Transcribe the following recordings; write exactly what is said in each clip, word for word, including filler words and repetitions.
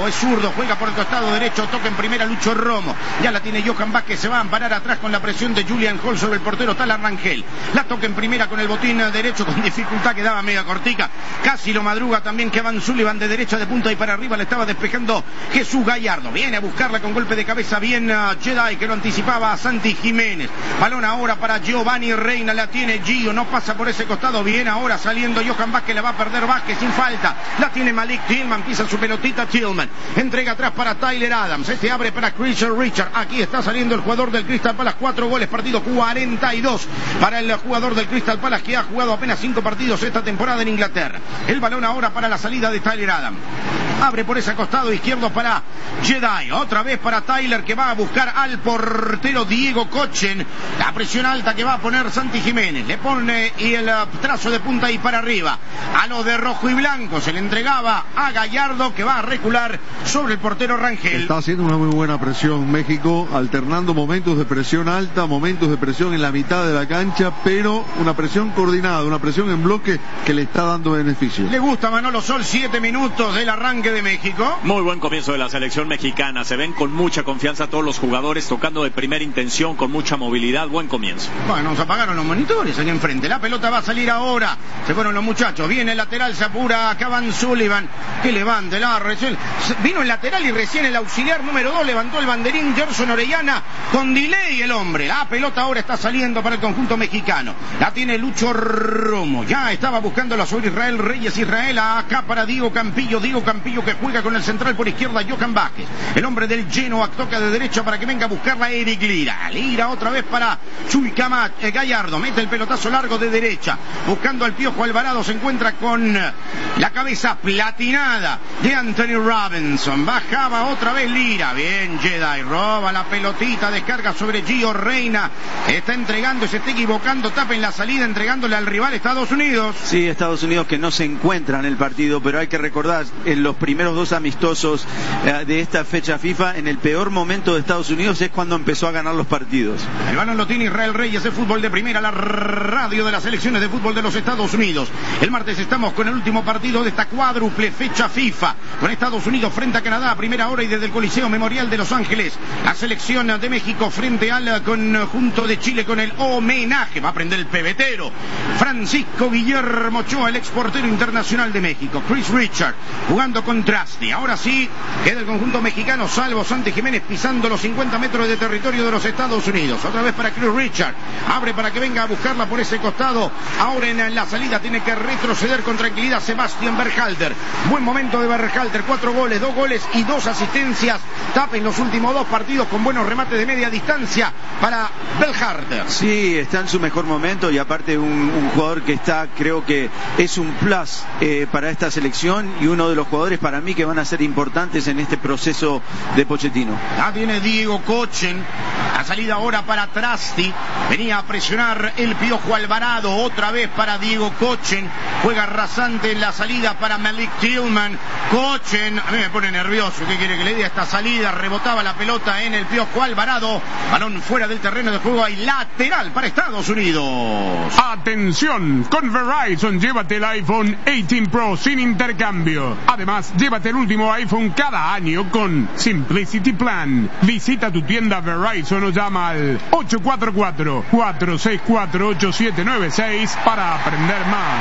Alvarado, es zurdo, juega por el costado derecho, toca en primera Lucho Romo. Ya la tiene Johan Vázquez, se va a amparar atrás con la presión de Julian Hall sobre el portero Talar Rangel. La toca en primera con el botín derecho con dificultad, quedaba media cortica. Casi lo madruga también Kevin Sullivan de derecha de punta y para arriba le estaba despejando Jesús Gallardo. Viene a buscarla con golpe de cabeza bien uh, Jedi, que lo anticipaba a Santi Jiménez. Balón ahora para Giovanni Reina, la tiene Gio, no pasa por ese costado. Bien ahora saliendo Johan Vázquez, la va a perder Vázquez sin falta. La tiene Malik Tillman, pisa su pelotita Tillman. Entrega atrás para Tyler Adams. Este abre para Chris Richard. Aquí está saliendo el jugador del Crystal Palace. Cuatro goles, partido cuarenta y dos para el jugador del Crystal Palace, que ha jugado apenas cinco partidos esta temporada en Inglaterra. El balón ahora para la salida de Tyler Adams. Abre por ese costado izquierdo para Jedi. Otra vez para Tyler, que va a buscar al portero Diego Kochen. La presión alta que va a poner Santi Jiménez. Le pone y el trazo de punta y para arriba. A lo de rojo y blanco se le entregaba a Gallardo, que va a recular sobre el portero Rangel. Está haciendo una muy buena presión México, alternando momentos de presión alta, momentos de presión en la mitad de la cancha, pero una presión coordinada, una presión en bloque que le está dando beneficio. Le gusta Manolo Sol, siete minutos del arranque de México. Muy buen comienzo de la selección mexicana, se ven con mucha confianza todos los jugadores, tocando de primera intención, con mucha movilidad, buen comienzo. Bueno, nos apagaron los monitores aquí enfrente, la pelota va a salir ahora, se fueron los muchachos, viene el lateral, se apura Kevin Sullivan, que levante la recién, vino el lateral y recién el auxiliar número dos levantó el banderín, Gerson Orellana, con delay el hombre. La pelota ahora está saliendo para el conjunto mexicano, la tiene Lucho Romo, ya estaba buscándola sobre Israel Reyes. Israel acá para Diego Campillo, Diego Campillo que juega con el central por izquierda Johan Vázquez, el hombre del Genoa toca de derecha para que venga a buscarla Eric Lira. Lira otra vez para Chuy Cama, eh, Gallardo mete el pelotazo largo de derecha, buscando al Piojo Alvarado, se encuentra con la cabeza platinada de Anthony Robinson. Bajaba otra vez Lira, bien Jedi, roba la pelotita, descarga sobre Gio Reina, está entregando y se está equivocando, tapa en la salida, entregándole al rival Estados Unidos. Sí, Estados Unidos, que no se encuentra en el partido, pero hay que recordar, en los primeros dos amistosos eh, de esta fecha FIFA, en el peor momento de Estados Unidos es cuando empezó a ganar los partidos. El balón lo tiene Israel Reyes, de fútbol de primera, la radio de las selecciones de fútbol de los Estados Unidos. El martes estamos con el último partido de esta cuádruple fecha FIFA, con Estados Unidos frente a Canadá a primera hora y desde el Coliseo Memorial de Los Ángeles. La selección de México frente al conjunto de Chile con el homenaje. Va a prender el pebetero Francisco Guillermo Ochoa, el exportero internacional de México. Chris Richard jugando con Trusty. Ahora sí queda el conjunto mexicano, salvo Santi Jiménez pisando los cincuenta metros de territorio de los Estados Unidos. Otra vez para Chris Richard. Abre para que venga a buscarla por ese costado. Ahora en la salida tiene que retroceder con tranquilidad Sebastián Berhalter. Buen momento de Berhalter. Cuatro goles, dos goles y dos asistencias. Tapa en los últimos dos partidos con buenos remates de media distancia para Berhalter. Sí, está en su mejor momento y aparte un, un jugador que está, creo que es un plus eh, para esta selección y uno de los jugadores para mí que van a ser importantes en este proceso de Pochettino. Ya viene Diego Kochen, la salida ahora para Trusty, venía a presionar el Piojo Alvarado, otra vez para Diego Kochen, juega rasante en la salida para Malik Tillman. Kochen, a mí me pone nervioso, ¿qué quiere que le diga? Esta salida, rebotaba la pelota en el Piojo Alvarado, balón fuera del terreno de juego, hay lateral para Estados Unidos. Atención, con Verizon llévate el iPhone dieciocho Pro sin intercambio. Además, llévate el último iPhone cada año con Simplicity Plan. Visita tu tienda Verizon o llama al ocho cuatro cuatro, cuatro seis cuatro, ocho siete nueve seis para aprender más.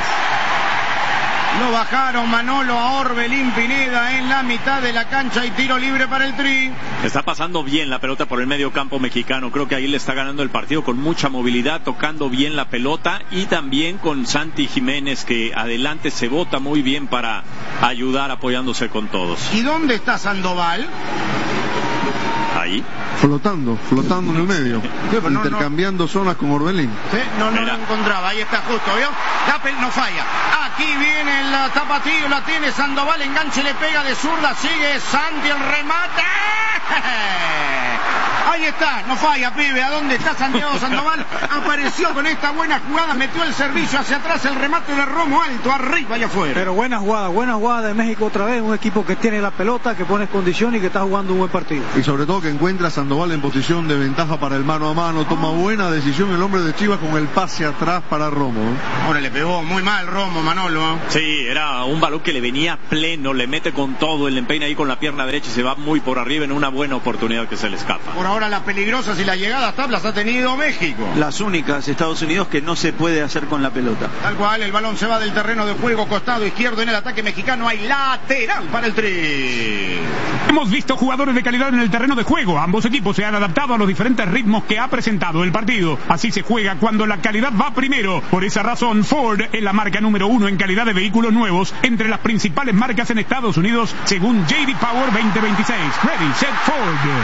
Lo bajaron Manolo a Orbelín Pineda en la mitad de la cancha y tiro libre para el Tri. Está pasando bien la pelota por el medio campo mexicano. Creo que ahí le está ganando el partido con mucha movilidad, tocando bien la pelota y también con Santi Jiménez, que adelante se bota muy bien para ayudar apoyándose con todos. ¿Y dónde está Sandoval? Ahí. Flotando, flotando en el medio. Sí, no, intercambiando no. zonas con Orbelín. Sí, no, no lo encontraba. Ahí está justo, ¿vio? La pel no falla. Aquí viene el tapatío, la tiene Sandoval, enganche, le pega de zurda, sigue Santi, el remate. Ahí está, no falla, pibe. ¿A dónde está Santiago Sandoval? Apareció con esta buena jugada, metió el servicio hacia atrás, el remate de Romo alto, arriba y afuera. Pero buena jugada, buena jugada de México otra vez, un equipo que tiene la pelota, que pone condición y que está jugando un buen partido. Y sobre todo que encuentra a Sandoval en posición de ventaja para el mano a mano, toma buena decisión el hombre de Chivas con el pase atrás para Romo. Ahora le pegó muy mal Romo, Manolo. Sí, era un balón que le venía pleno, le mete con todo, el empeina ahí con la pierna derecha y se va muy por arriba en una buena oportunidad que se le escapa. Por ahora las peligrosas y las llegadas tablas ha tenido México. Las únicas, Estados Unidos, que no se puede hacer con la pelota. Tal cual, el balón se va del terreno de juego, costado izquierdo en el ataque mexicano, hay lateral para el Tri. Hemos visto jugadores de calidad en el terreno de juego. Ambos equipos se han adaptado a los diferentes ritmos que ha presentado el partido. Así se juega cuando la calidad va primero. Por esa razón, Ford es la marca número uno en calidad de vehículos nuevos entre las principales marcas en Estados Unidos, según J D Power veinte veintiséis. Ready, set, Ford.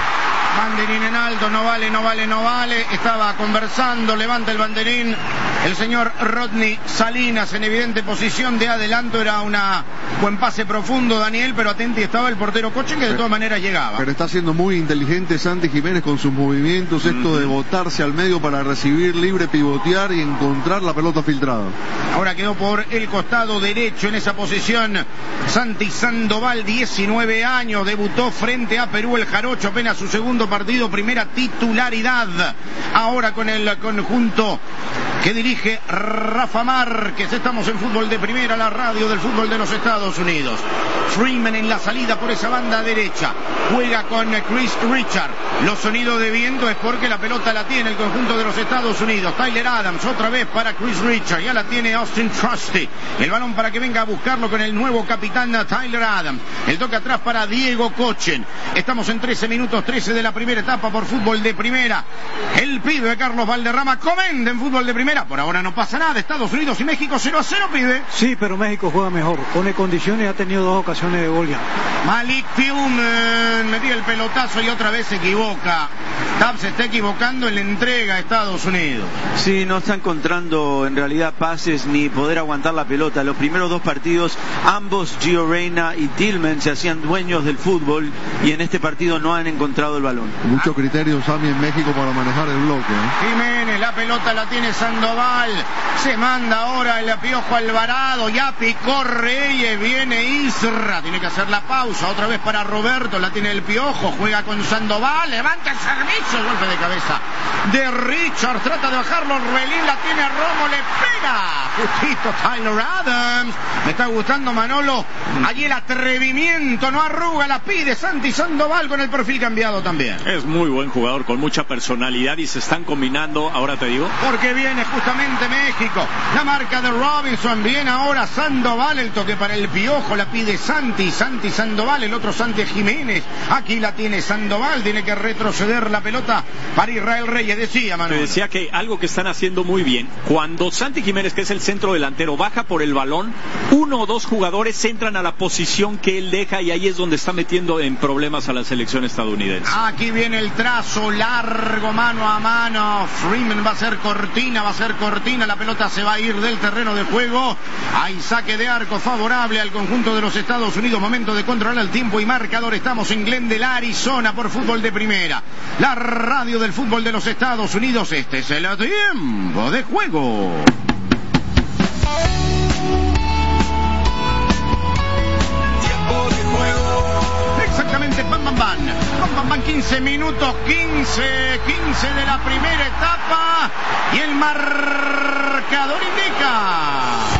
Banderín en alto, no vale, no vale, no vale. Estaba conversando, levanta el banderín el señor Rodney Salinas en evidente posición de adelanto. Era un buen pase profundo, Daniel, pero atenti estaba el portero Coche, que de todas maneras llegaba. Pero está siendo muy inteligente Santi Jiménez con sus movimientos, esto mm-hmm. de botarse al medio para recibir libre, pivotear y encontrar la pelota filtrada. Ahora quedó por el costado derecho en esa posición Santi Sandoval, diecinueve años, debutó frente a Perú el Jarocho, apenas su segundo partido, primera titularidad. Ahora con el conjunto que dirige Rafa Márquez. Estamos en Fútbol de Primera, la radio del fútbol de los Estados Unidos. Freeman en la salida por esa banda derecha, juega con Chris Richard. Los sonidos de viento es porque la pelota la tiene el conjunto de los Estados Unidos. Tyler Adams otra vez para Chris Richard, ya la tiene Austin Trusty. El balón para que venga a buscarlo con el nuevo capitán Tyler Adams. El toque atrás para Diego Cochen. Estamos en trece minutos trece de la primera etapa por Fútbol de Primera. El pibe de Carlos Valderrama comenta en Fútbol de Primera. Por ahora no pasa nada, Estados Unidos y México cero a cero, pibe. Sí, pero México juega mejor, pone condiciones y ha tenido dos ocasiones de gol ya. Malik Tillman metía el pelotazo y otra vez se equivoca. Tab se está equivocando en la entrega a Estados Unidos. Sí, no está encontrando en realidad pases ni poder aguantar la pelota. Los primeros dos partidos, ambos, Gio Reyna y Tillman, se hacían dueños del fútbol y en este partido no han encontrado el balón. Mucho criterio, Sammy, en México para manejar el bloque. ¿eh? Jiménez, la pelota la tiene Sandoval. Se manda ahora el Piojo Alvarado. Ya picó Reyes, viene Isra. Tiene que hacer la pausa. Otra vez para Roberto, la tiene el Piojo. Juega con Sandoval, levanta el servicio. Golpe de cabeza de Richard. Trata de bajarlo. Relín la tiene a Romo, le pega. Justito Tyler Adams. Me está gustando, Manolo. Allí el atrevimiento, no arruga, la pide Santi Sandoval con el perfil cambiado también. Es muy buen jugador, con mucha personalidad y se están combinando, ahora te digo. Porque viene justamente México. La marca de Robinson. Viene ahora Sandoval. El toque para el Piojo. La pide Santi. Santi Sandoval. El otro Santi Jiménez. Aquí la tiene Sandoval. Tiene que retroceder la pelota para Israel Reyes. Decía, Manuel. Te decía que algo que están haciendo muy bien. Cuando Santi Jiménez, que es el centro delantero, baja por el balón, uno o dos jugadores entran a la posición que él deja y ahí es donde está metiendo en problemas a la selección estadounidense. Aquí viene el trazo largo, mano a mano. Freeman va a ser cortina, va a ser cortina. La pelota se va a ir del terreno de juego. Hay saque de arco favorable al conjunto de los Estados Unidos. Momento de controlar el tiempo y marcador. Estamos en Glendale, Arizona, por Fútbol de Primera, la radio del fútbol de los Estados Unidos. Este es el tiempo de juego. Tiempo de juego. Exactamente, bam, bam, bam. Bam, bam, bam, quince minutos, quince, quince de la primera etapa. Y el marcador indica...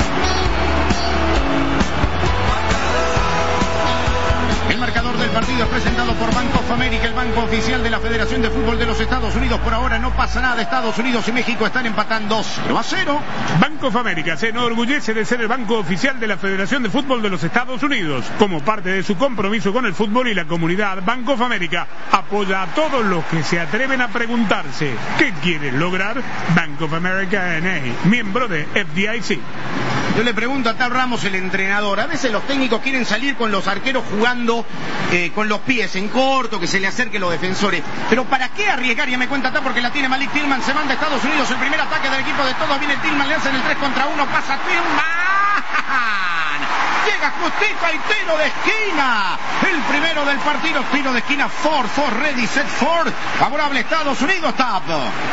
El marcador del partido es presentado por Bank of America, el banco oficial de la Federación de Fútbol de los Estados Unidos. Por ahora no pasa nada. Estados Unidos y México están empatando cero a cero. Bank of America se enorgullece de ser el banco oficial de la Federación de Fútbol de los Estados Unidos. Como parte de su compromiso con el fútbol y la comunidad, Bank of America apoya a todos los que se atreven a preguntarse ¿qué quieren lograr? Bank of America N A, miembro de F D I C. Yo le pregunto a Tab Ramos, el entrenador, a veces los técnicos quieren salir con los arqueros jugando eh, con los pies en corto, que se le acerquen los defensores, pero ¿para qué arriesgar? Ya me cuenta Tab, porque la tiene Malik Tillman, se manda a Estados Unidos, el primer ataque del equipo de todos, viene Tillman, le hacen el tres contra uno, pasa Tillman, llega justito al tiro de esquina. El primero del partido, tiro de esquina, Ford, Ford, ready, set, Ford. Favorable Estados Unidos, Tap.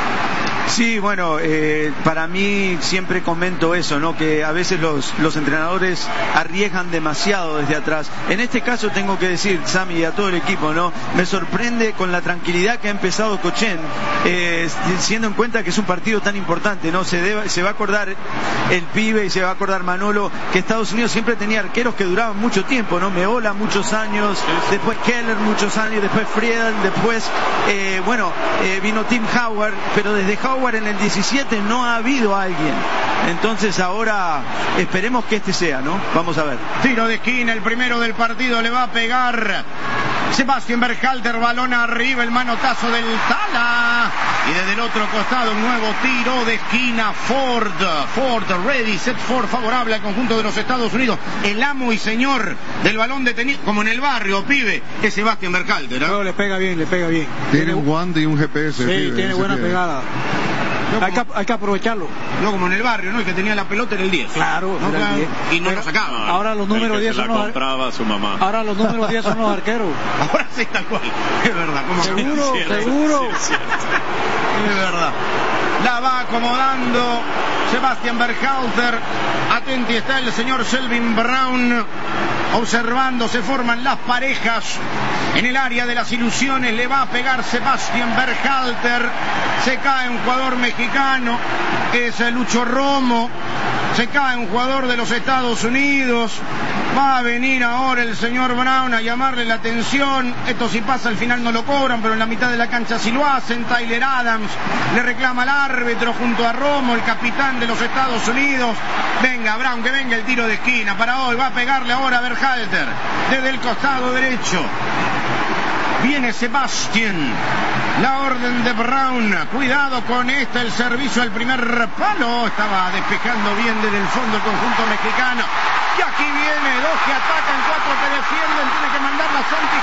Sí, bueno, eh, para mí siempre comento eso, ¿no? Que a veces los, los entrenadores arriesgan demasiado desde atrás. En este caso tengo que decir, Sammy, y a todo el equipo, ¿no? Me sorprende con la tranquilidad que ha empezado Cochen, eh, siendo en cuenta que es un partido tan importante, ¿no? Se, debe, se va a acordar el pibe y se va a acordar Manolo que Estados Unidos siempre tenía arqueros que duraban mucho tiempo, ¿no? Meola muchos años, después Keller muchos años, después Friedel, después, eh, bueno, eh, vino Tim Howard, pero desde Howard en el diecisiete no ha habido alguien. Entonces ahora esperemos que este sea, ¿no? Vamos a ver. Tiro de esquina, el primero del partido, le va a pegar Sebastian Berhalter, balón arriba, el manotazo del Tala. Y desde el otro costado un nuevo tiro de esquina, Ford. Ford, ready, set, Ford, favorable al conjunto de los Estados Unidos. El amo y señor del balón detenido, como en el barrio, pibe, es Sebastian Berhalter, ¿eh? No, le pega bien, le pega bien. Tiene un guante y un G P S. Sí, pibe, tiene buena pibe. pegada. No, hay, que, hay que aprovecharlo. No como en el barrio, ¿no? El que tenía la pelota era el diez. Claro, ¿no? era el diez. Y no Pero lo sacaba. Ahora los números diez se son la los compraba su mamá. Ahora los números diez son los arqueros. Ahora sí, tal cual. Es verdad. ¿Cómo Seguro, Sí, es cierto, seguro. sí, es cierto. Es verdad. La va acomodando Sebastian Berhalter. Atenti está el señor Selvin Brown. Observando, se forman las parejas en el área de las ilusiones. Le va a pegar Sebastian Berhalter. Se cae un jugador mexicano, es Lucho Romo. Se cae un jugador de los Estados Unidos. Va a venir ahora el señor Brown a llamarle la atención. Esto si pasa al final no lo cobran, pero en la mitad de la cancha sí lo hacen. Tyler Adams le reclama al árbitro junto a Romo, el capitán de los Estados Unidos. Venga Brown, que venga el tiro de esquina para hoy. Va a pegarle ahora a Berhalter desde el costado derecho. Viene Sebastian. La orden de Brown. Cuidado con este, el servicio al primer palo. Estaba despejando bien desde el fondo el conjunto mexicano. Y aquí viene dos que atacan, cuatro que defienden. Tiene que mandarla Santi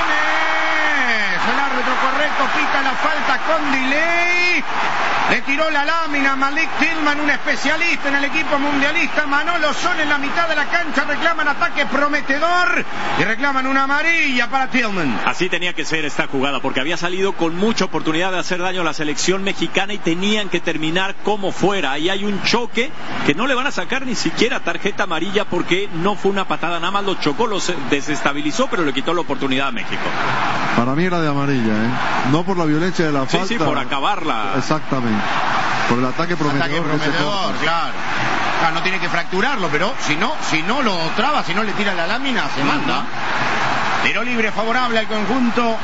Jiménez. El árbitro correcto pita la falta con delay. Le tiró la lámina Malik Tillman, un especialista en el equipo mundialista. Manolo Son en la mitad de la cancha. Reclaman ataque prometedor y reclaman una amarilla para Tillman. Así tenía que ser esta jugada, porque había salido con mucha oportunidad de hacer daño a la selección mexicana y tenían que terminar como fuera. Ahí hay un choque que no le van a sacar ni siquiera tarjeta amarilla, porque no fue una patada, nada más lo chocó, lo desestabilizó, pero le quitó la oportunidad a México. Para mí era de amarilla, ¿eh? No por la violencia de la Sí, falta. sí, por acabarla. Exactamente. Por el ataque prometedor. Ataque prometedor, claro. Claro, no tiene que fracturarlo, pero si no, si no lo traba, si no le tira la lámina, se manda. Tiro libre favorable al conjunto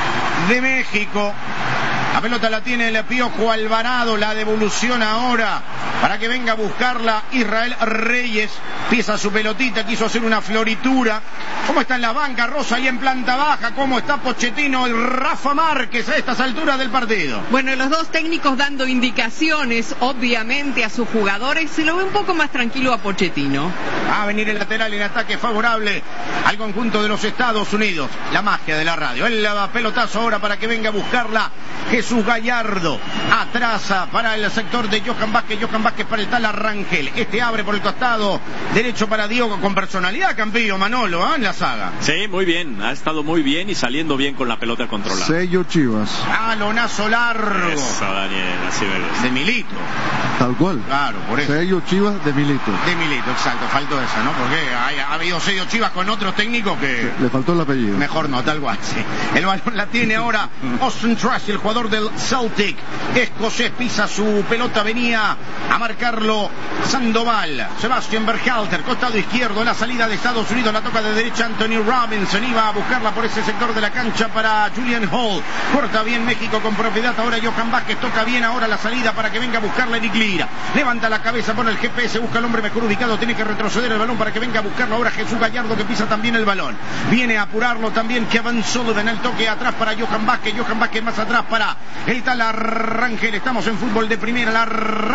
de México. La pelota la tiene el Piojo Alvarado, la devolución ahora para que venga a buscarla Israel Reyes. Pisa su pelotita, quiso hacer una floritura. ¿Cómo está en la banca Rosa y en planta baja? ¿Cómo está Pochettino y Rafa Márquez a estas alturas del partido? Bueno, los dos técnicos dando indicaciones, obviamente, a sus jugadores. Se lo ve un poco más tranquilo a Pochettino. Va a venir el lateral en ataque favorable al conjunto de los Estados Unidos. La magia de la radio. El pelotazo ahora para que venga a buscarla Jesús Gallardo. Atrasa para el sector de Johan Vázquez. Johan Vázquez para el Tala Rangel. Este abre por el costado derecho para Diogo, con personalidad, Campillo, Manolo, ¿eh? En la saga. Sí, muy bien. Ha estado muy bien y saliendo bien con la pelota controlada. Sello Chivas. Balonazo largo. Eso, Daniel, así me gusta. De Milito. Tal cual. Claro, por eso. Sello Chivas de Milito. De Milito, exacto. Faltó esa, ¿no? Porque hay, ha habido sello Chivas con otros técnicos que... Le faltó el apellido. Mejor no, tal cual, sí. El balón la tiene ahora Austin Trash, el jugador del Celtic. Escocés pisa su pelota, venía a marcarlo Sandoval. Sebastian Berhalter, costado izquierdo, la salida de Estados Unidos, la toca de derecha Anthony Robinson. Iba a buscarla por ese sector de la cancha para Julian Hall. Corta bien México con propiedad. Ahora Johan Vázquez toca bien ahora la salida para que venga a buscarla Eric Lira. Levanta la cabeza, pone el G P S, busca al hombre mejor ubicado. Tiene que retroceder el balón para que venga a buscarlo ahora Jesús Gallardo, que pisa también el balón. Viene a apurarlo también Kevin Sullivan. El toque atrás para Johan Vázquez. Johan Vázquez más atrás para el Tala Rangel. Estamos en fútbol de primera, la radio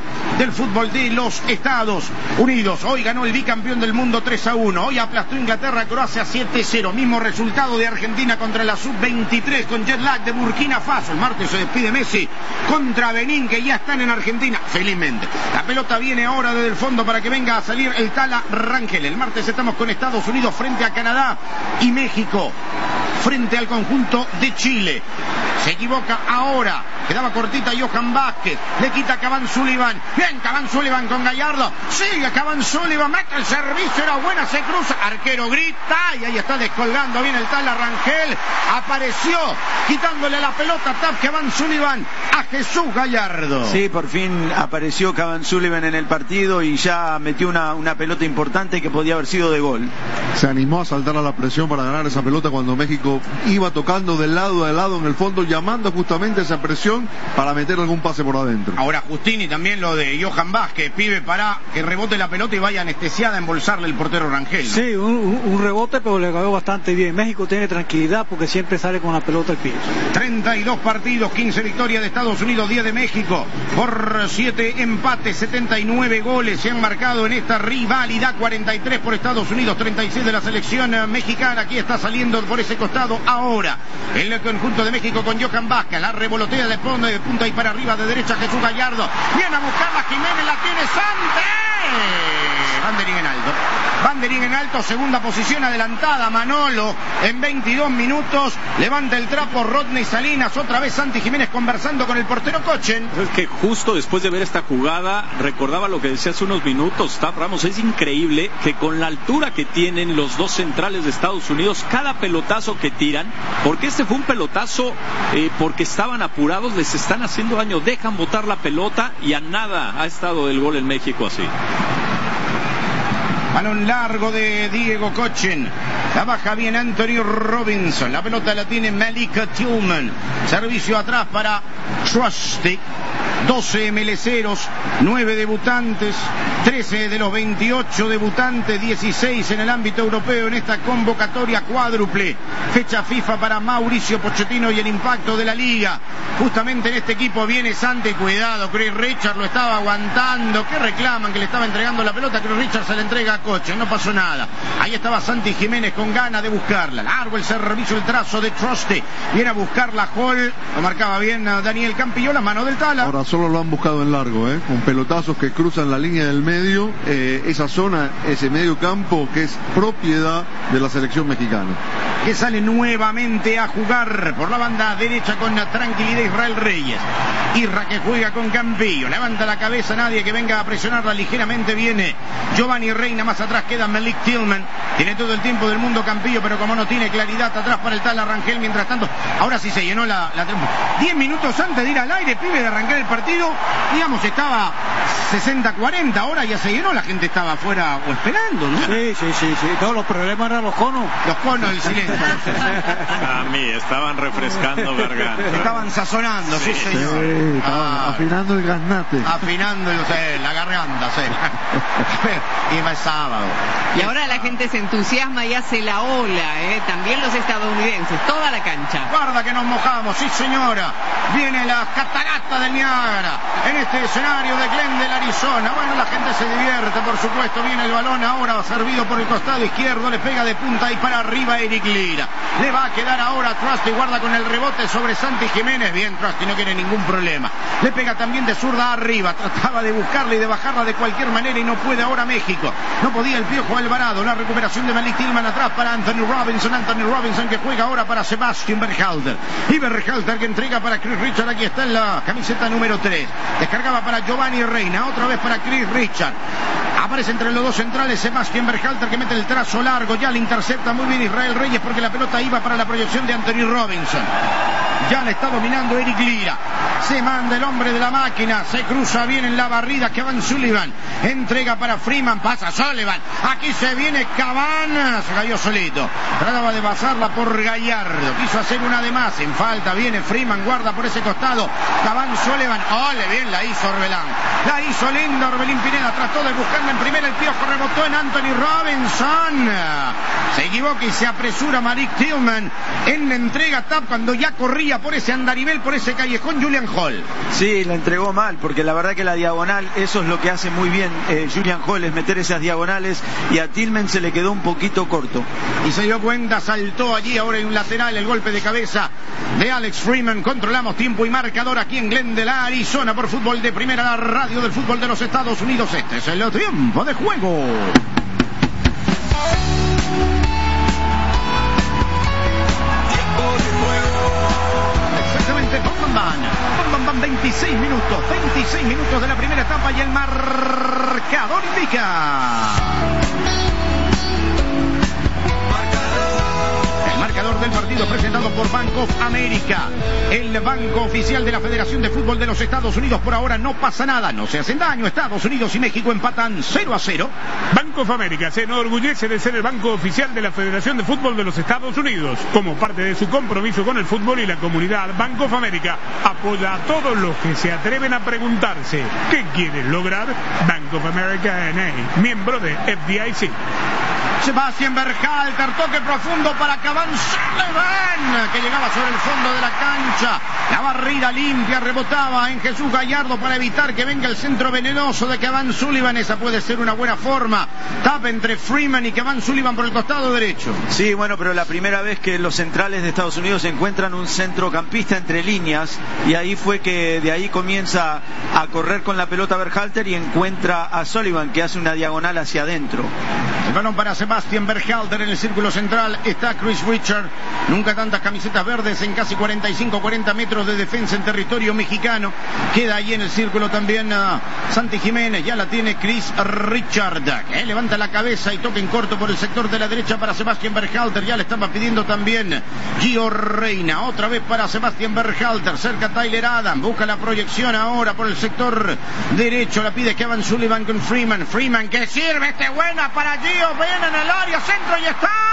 del fútbol de los Estados Unidos. Hoy ganó el bicampeón del mundo tres a uno. Hoy aplastó Inglaterra a Croacia siete cero. Mismo resultado de Argentina contra la sub veintitrés con jet lag de Burkina Faso. El martes se despide Messi contra Benín, que ya están en Argentina, felizmente. La pelota viene ahora desde el fondo para que venga a salir el Tala Rangel. El martes estamos con Estados Unidos frente a Canadá y México frente al conjunto de Chile. Se equivoca ahora. Quedaba cortita Johan Vázquez. Le quita Cavani Sullivan. Bien, Cavani Sullivan con Gallardo. Sigue Cavani Sullivan. Mete el servicio. Era buena. Se cruza. Arquero grita. Y ahí está descolgando bien el Tala Rangel. Apareció quitándole la pelota tap Cavani Sullivan a Jesús Gallardo. Sí, por fin apareció Cavani Sullivan en el partido y ya metió una, una pelota importante que podía haber sido de gol. Se animó a saltar a la presión para ganar esa pelota cuando México iba tocando de lado a lado en el fondo, llamando justamente esa presión para meter algún pase por adentro. Ahora Justini también lo de Johan Vázquez, pibe para que rebote la pelota y vaya anestesiada a embolsarle el portero Rangel, ¿no? Sí, un, un rebote, pero le cayó bastante bien. México tiene tranquilidad porque siempre sale con la pelota al pie. treinta y dos partidos, quince victorias de Estados Unidos, diez de México, por siete empates, setenta y nueve goles se han marcado en esta rivalidad, cuarenta y tres por Estados Unidos, treinta y seis de la selección mexicana. Aquí está saliendo por ese costado ahora el conjunto de México con Johan Vázquez, la revolotea de punta, de punta y para arriba de derecha Jesús Gallardo, viene a buscarla Jiménez, la tiene Santos. Banderín en alto. Banderín en alto, segunda posición adelantada Manolo en veintidós minutos. Levanta el trapo Rodney Salinas, otra vez Santi Jiménez conversando con el portero Cochen. Es que justo después de ver esta jugada recordaba lo que decía hace unos minutos Tap Ramos. Es increíble que con la altura que tienen los dos centrales de Estados Unidos, cada pelotazo que tiran, porque este fue un pelotazo eh, porque estaban apurados, les están haciendo daño, dejan botar la pelota y a nada ha estado el gol en México así. Balón largo de Diego Cochen. La baja bien Anthony Robinson. La pelota la tiene Malik Tillman. Servicio atrás para Trusty. doce meleceros, nueve debutantes, trece de los veintiocho debutantes, dieciséis en el ámbito europeo en esta convocatoria cuádruple. Fecha FIFA para Mauricio Pochettino y el impacto de la liga. Justamente en este equipo viene Santi. Cuidado, Chris Richard lo estaba aguantando. ¿Qué reclaman? Que le estaba entregando la pelota. Chris Richard se la entrega a Cochen. No pasó nada. Ahí estaba Santi Jiménez con ganas de buscarla. Largo el servicio, el trazo de Trusty. Viene a buscarla Hall. Lo marcaba bien Daniel Campillo. La mano del Tala. Ahora solo lo han buscado en largo, ¿eh? Con pelotazos que cruzan la línea del medio. Eh, esa zona, ese medio campo que es propiedad de la selección mexicana. Que sale nuevamente a jugar por la banda derecha con tranquilidad Israel Reyes. Irra que juega con Campillo. Levanta la cabeza, nadie que venga a presionarla ligeramente. Viene Giovanni Reina, más atrás queda Malik Tillman. Tiene todo el tiempo del mundo Campillo, pero como no tiene claridad atrás para el Tala Rangel. Mientras tanto, ahora sí se llenó la, la diez minutos antes de ir al aire, pibe, de arrancar el partido, digamos, estaba sesenta cuarenta, ahora ya se llenó, la gente estaba afuera o esperando, ¿no? Sí, sí, sí, sí. Todos los problemas eran los conos. Los conos, el silencio. A mí, estaban refrescando garganta. Estaban sazonando, sí, sí señor. Sí, estaban ah, afinando el gaznate. Afinando el, sí, la garganta, sí. Y va el sábado. Y ahora la gente se entusiasma y hace la ola, ¿eh? También los estadounidenses, toda la cancha. Guarda que nos mojamos, sí señora. Viene la catarata del Niágara en este escenario de Glendale, Arizona. Bueno, la gente se divierte, por supuesto. Viene el balón ahora servido por el costado izquierdo, le pega de punta y para arriba Eric Lira. Le va a quedar ahora Trusty, guarda con el rebote sobre Santi Jiménez. Bien, Trusty no tiene ningún problema. Le pega también de zurda arriba, trataba de buscarla y de bajarla de cualquier manera y no puede ahora México. No podía el Piojo Alvarado. La recuperación de Malik Tillman atrás para Anthony Robinson. Anthony Robinson que juega ahora para Sebastian Berhalter. Y Berhalter que entrega para Chris Richard. Aquí está en la camiseta número tres. Descargaba para Giovanni Reina. Otra vez para Chris Richard. Aparece entre los dos centrales Sebastian Berhalter que mete el trazo largo. Ya le intercepta muy bien Israel Reyes porque la pelota iba para la proyección de Anthony Robinson. Ya le está dominando Eric Lira. Se manda el hombre de la máquina. Se cruza bien en la barrida Cavani Sullivan. Entrega para Freeman. Pasa Sullivan. Aquí se viene Cavani. Se cayó solito. Trataba de pasarla por Gallardo. Quiso hacer una de más. En falta viene Freeman. Guarda por ese costado. Cavani Sullivan. Ole, bien la hizo Orbelán. La hizo linda Orbelín Pineda. Trató de buscarla en primera. El Piojo rebotó en Anthony Robinson. Se equivoca y se apresura Malik Tillman en la entrega tap cuando ya corría corría por ese andarivel, por ese callejón Julian Hall. Sí, la entregó mal, porque la verdad que la diagonal, eso es lo que hace muy bien eh, Julian Hall, es meter esas diagonales, y a Tillman se le quedó un poquito corto. Y se dio cuenta, saltó allí, ahora hay un lateral, el golpe de cabeza de Alex Freeman. Controlamos tiempo y marcador aquí en Glendale, Arizona, por Fútbol de Primera, la radio del fútbol de los Estados Unidos. Este es el tiempo de juego. Exactamente, bam, bam, bam, bam, veintiséis minutos, veintiséis minutos de la primera etapa y el marcador indica. El marcador del partido presentado por Bank of America, el banco oficial de la Federación de Fútbol de los Estados Unidos. Por ahora no pasa nada, no se hacen daño. Estados Unidos y México empatan cero a cero. Bank of America se enorgullece de ser el banco oficial de la Federación de Fútbol de los Estados Unidos. Como parte de su compromiso con el fútbol y la comunidad, Bank of America apoya a todos los que se atreven a preguntarse ¿qué quieren lograr? Bank of America N A, miembro de F D I C. Sebastian Berhalter, toque profundo para Cavan Sullivan, que llegaba sobre el fondo de la cancha. La barrida limpia rebotaba en Jesús Gallardo para evitar que venga el centro venenoso de Cavan Sullivan. Esa puede ser una buena forma. Tap entre Freeman y Cavan Sullivan por el costado derecho. Sí, bueno, pero la primera vez que los centrales de Estados Unidos encuentran un centrocampista entre líneas, y ahí fue que de ahí comienza a correr con la pelota Berhalter y encuentra a Sullivan, que hace una diagonal hacia adentro. El balón para Sebastian Berhalter en el círculo central. Está Chris Richard. Nunca tantas camisetas verdes en casi cuarenta y cinco cuarenta metros de defensa en territorio mexicano. Queda ahí en el círculo también uh, Santi Jiménez. Ya la tiene Chris Richard, que levanta la cabeza y toca en corto por el sector de la derecha para Sebastian Berhalter. Ya le estaba pidiendo también Gio Reyna. Otra vez para Sebastian Berhalter. Cerca Tyler Adams. Busca la proyección ahora por el sector derecho. La pide Cavan Sullivan con Freeman. Freeman que sirve. Este buena para Gio. Viene en el área, centro y está.